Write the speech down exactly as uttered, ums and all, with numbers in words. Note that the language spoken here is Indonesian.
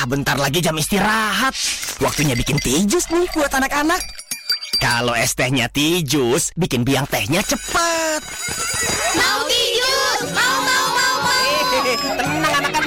bentar lagi jam istirahat. Waktunya bikin tijus nih buat anak-anak. Kalau es tehnya tijus, bikin biang tehnya cepat. Mau tijus! Mau, mau, mau, mau! Tenang anak-anak.